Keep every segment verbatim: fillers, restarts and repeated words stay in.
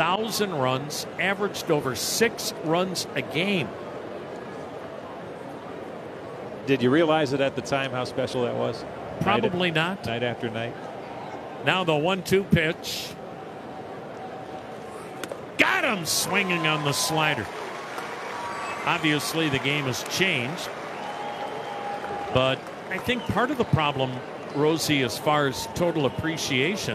thousand runs, averaged over six runs a game. Did you realize it at the time how special that was? Probably night not. Night after night. Now the one two pitch. Got him swinging on the slider. Obviously, the game has changed. But I think part of the problem, Rosie, as far as total appreciation,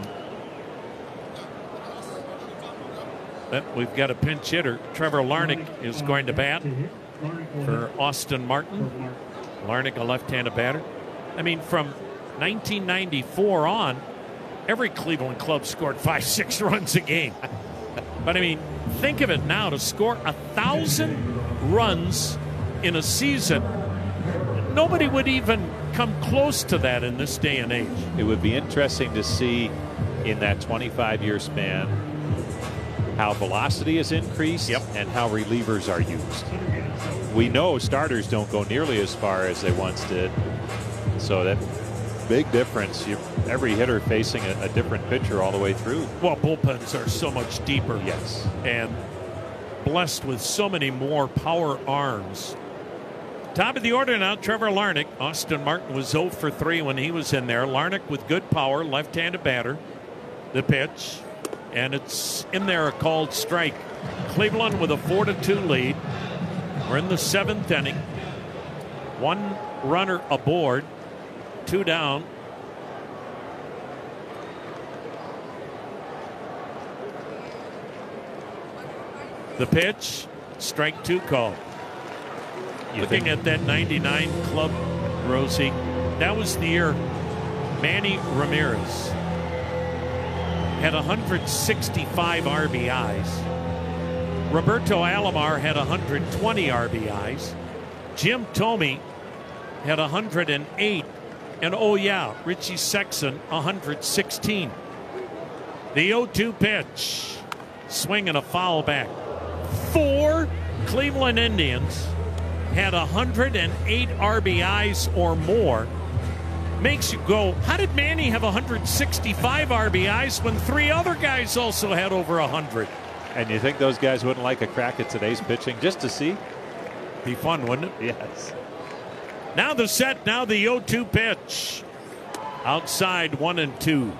that we've got a pinch hitter. Trevor Larnach is going to bat for Austin Martin. Larnach, a left-handed batter. I mean, from nineteen ninety-four on, every Cleveland club scored five, six runs a game. But I mean, think of it now, to score a thousand runs in a season. Nobody would even come close to that in this day and age. It would be interesting to see in that twenty-five year span how velocity has increased yep. and how relievers are used. We know starters don't go nearly as far as they once did. So that big difference. You, every hitter facing a, a different pitcher all the way through. Well, bullpens are so much deeper. Yes. And blessed with so many more power arms. Top of the order now, Trevor Larnach. Austin Martin was oh for three when he was in there. Larnach with good power, left-handed batter. The pitch, and it's in there, a called strike. Cleveland with a four to two lead. We're in the seventh inning. One runner aboard, two down. The pitch, strike two call. You Looking think? At that ninety-nine club, Rosie, that was the year Manny Ramirez had one hundred sixty-five R B Is. Roberto Alomar had one hundred twenty R B Is. Jim Thome had one hundred eight. And oh yeah, Richie Sexson one hundred sixteen. The oh two pitch. Swing and a foul back. Four Cleveland Indians had one hundred eight R B Is or more. Makes you go, how did Manny have one hundred sixty-five R B Is when three other guys also had over one hundred? And you think those guys wouldn't like a crack at today's pitching just to see? Be fun, wouldn't it? Yes. Now the set, now the oh two pitch. Outside, one and two.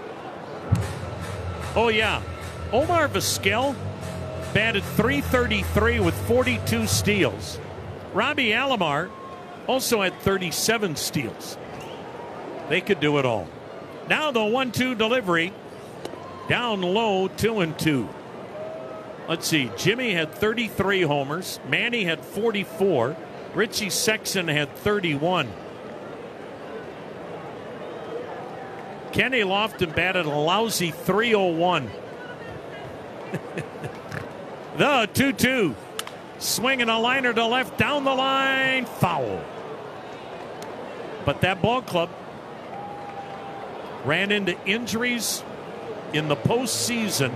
Oh, yeah. Omar Vizquel batted three thirty-three with forty-two steals. Robbie Alomar also had thirty-seven steals. They could do it all. Now the one two delivery. Down low, two and two. Let's see. Jimmy had thirty-three homers. Manny had forty-four. Richie Sexson had thirty-one. Kenny Lofton batted a lousy three oh one. The two two. Swinging a liner to left, down the line, foul. But that ball club ran into injuries in the postseason.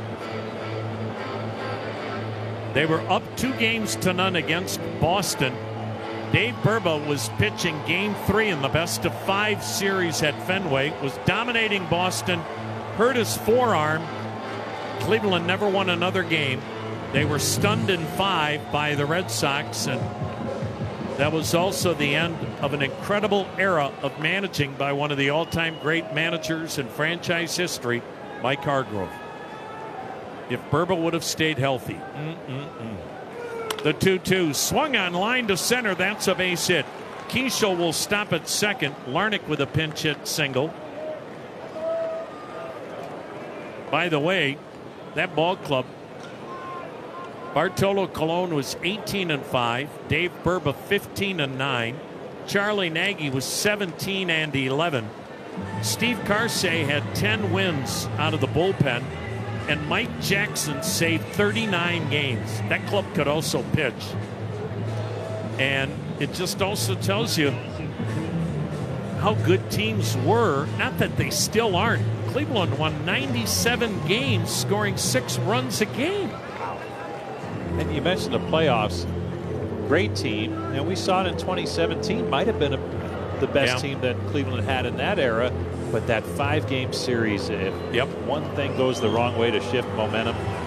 They were up two games to none against Boston. Dave Burba was pitching game three in the best of five series at Fenway, was dominating Boston, hurt his forearm. Cleveland never won another game. They were stunned in five by the Red Sox, and that was also the end of an incredible era of managing by one of the all-time great managers in franchise history, Mike Hargrove. If Burba would have stayed healthy. Mm-mm-mm. The two two swung on line to center. That's a base hit. Keishel will stop at second. Larnach with a pinch hit single. By the way, that ball club, Bartolo Colon was eighteen and five. Dave Burba fifteen and nine. Charlie Nagy was seventeen and eleven. Steve Karsay had ten wins out of the bullpen. And Mike Jackson saved thirty-nine games. That club could also pitch. And it just also tells you how good teams were. Not that they still aren't. Cleveland won ninety-seven games, scoring six runs a game. And you mentioned the playoffs. Great team. And we saw it in twenty seventeen. Might have been a, the best yeah. team that Cleveland had in that era. But that five-game series, if yep. one thing goes the wrong way to shift momentum,